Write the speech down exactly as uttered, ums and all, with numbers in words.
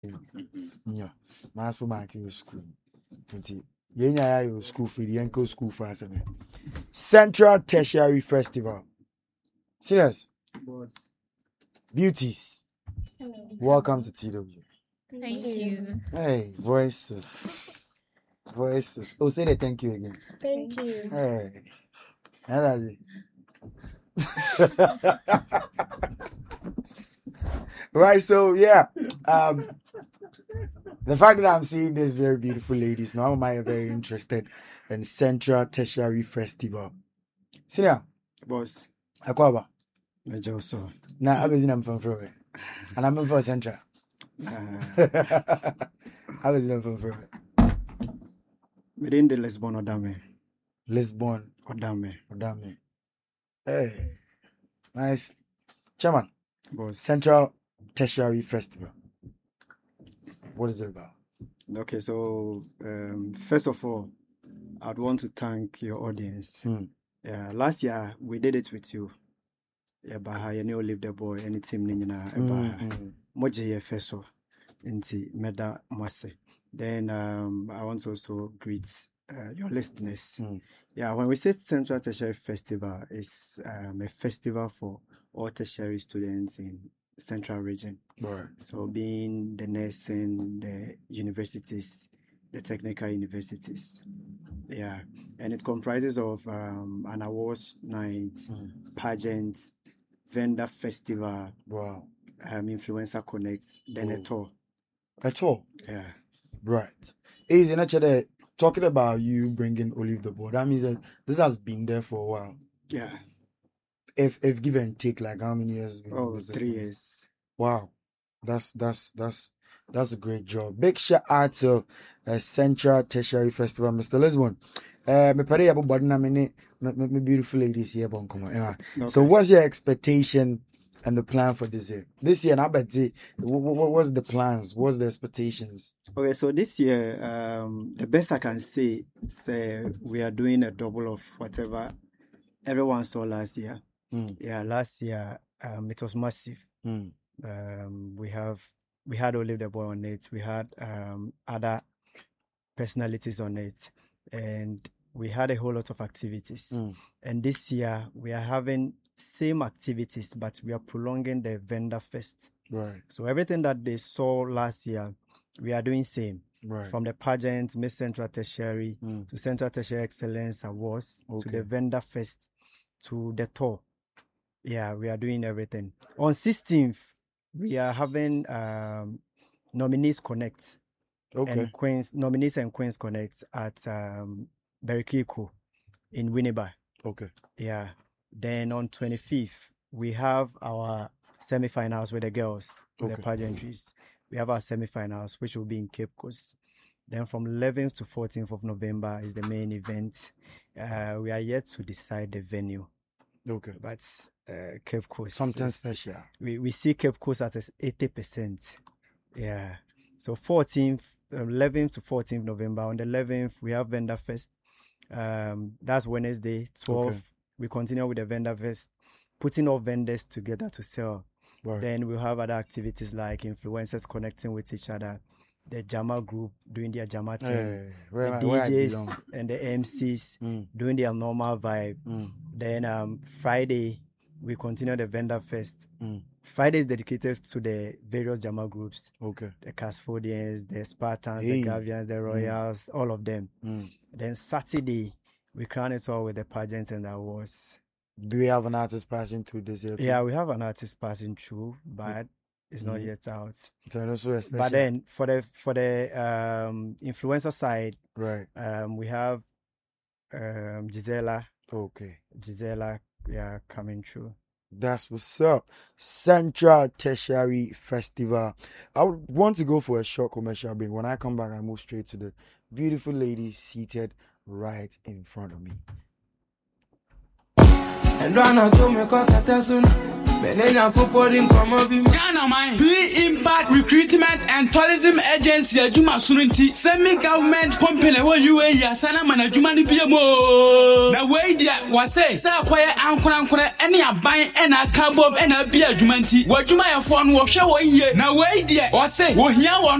Yeah, mass for my school. Yeah, yeah, school for the Yanko school for us. Central Tertiary Festival. Serious? Beauties. Hello. Welcome to T W. Thank you. Hey, voices. Voices. Oh, say that thank you again. Thank you. Hey. How are you? Right, so yeah. Um the fact that I'm seeing these very beautiful ladies now, am I very interested in Central Tertiary Festival. Senior, Boss, Akwaba. Major so. Now, I'm I'm from Florida. And I'm from Central. Uh, I was in from Florida. within the Lisbon Odame. Lisbon. Odame. Odame. Hey. Nice. Chairman, Boss. Central Tertiary Festival. What is it about? Okay, so um, first of all, I'd want to thank your audience. Hmm. Yeah, last year we did it with you. Yeah, Baha, you know, leave the boy, any team, Nina, Baha. Moje ye feso, inti meda mwase. Then um, I want to also greet uh, your listeners. Mm. Yeah, when we say Central Tertiary Festival, it's um, a festival for all tertiary students in Central Region. Right. So being the nursing, the universities, the technical universities. Yeah, and it comprises of um, an awards night, Mm. pageant, vendor festival, Wow. um, influencer connect, then Oh. a tour. A tour. Yeah. Right. Easy, actually, talking about you bringing Olive the board, that means that this has been there for a while. Yeah. If if give and take, like how many years? Oh, three years. Wow. That's that's that's that's a great job. Big shout out to uh, Central Tertiary Festival, Mister Lisbon. Uh, me pare yabo body na me ne me me beautiful ladies here bon come on. So what's your expectation and the plan for this year? This year, I bet you, what, what what's the plans? What's the expectations? Okay, so this year, um, the best I can say, say we are doing a double of whatever everyone saw last year. Mm. Yeah, last year um, it was massive. Mm. Um, we have we had Olive the Boy on it. We had um, other personalities on it, and we had a whole lot of activities. Mm. And this year we are having same activities, but we are prolonging the vendor fest. Right. So everything that they saw last year, we are doing same. Right. From the pageant, Miss Central Tertiary, Mm. to Central Tertiary Excellence Awards, Okay. to the vendor fest, to the tour. Yeah, we are doing everything. On sixteenth, we are having um, nominees connect. Okay. And Queens nominees and Queens connect at um, Berikiko in Winneba. Okay. Yeah. Then on twenty-fifth, we have our semi-finals with the girls, with Okay. the pageantries. We have our semi-finals, which will be in Cape Coast. Then from eleventh to fourteenth of November is the main event. Uh, we are yet to decide the venue. Okay. But uh, Cape Coast. Something is- special. We, we see Cape Coast at eighty percent. Yeah. So fourteenth, eleventh to fourteenth November. On the eleventh, we have Vendor Fest. Um, that's Wednesday. twelfth, Okay. we continue with the Vendor Fest, putting all vendors together to sell. Right. Then we'll have other activities like influencers connecting with each other, the Jama group doing their Jama thing, Hey, where, the where I D Js belong. and the M Cs Mm. doing their normal vibe. Mm. Then um, Friday, we continue the Vendor Fest. Mm. Friday is dedicated to the various Jama groups, Okay. the Casfodians, the Spartans, Hey. the Gavians, the Royals, all of them. Mm. Then Saturday, we crown it all with the pageants and the awards. Do we have an artist passing through this year? Too? Yeah, we have an artist passing through, but it's not Mhm. yet out. So also a special. But then for the for the um, influencer side, Right. um, we have um, Gisela, Okay. Gisela, yeah, coming through. That's what's up. Central Tertiary Festival. I would want to go for a short commercial break. When I come back, I move straight to the beautiful lady seated right in front of me. And Rana told me call Katasuna. Benena Popodin come up in Ghana, my P-Impact Recruitment and Tourism Agency, a Juma Sunti, semi-government company where you are, Yasana Man, a Jumani P M O. Now, wait, dear, was say, Sir, quiet, Uncle, Uncle, any a buying and a cab and a beer Jumanti. What you might have found was show a year. Now, wait, dear, was say, well, here one.